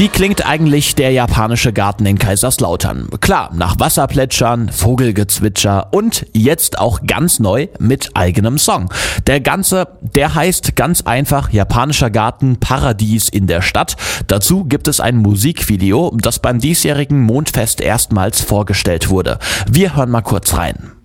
Wie klingt eigentlich der japanische Garten in Kaiserslautern? Klar, nach Wasserplätschern, Vogelgezwitscher und jetzt auch ganz neu mit eigenem Song. Der heißt ganz einfach Japanischer Garten Paradies in der Stadt. Dazu gibt es ein Musikvideo, das beim diesjährigen Mondfest erstmals vorgestellt wurde. Wir hören mal kurz rein.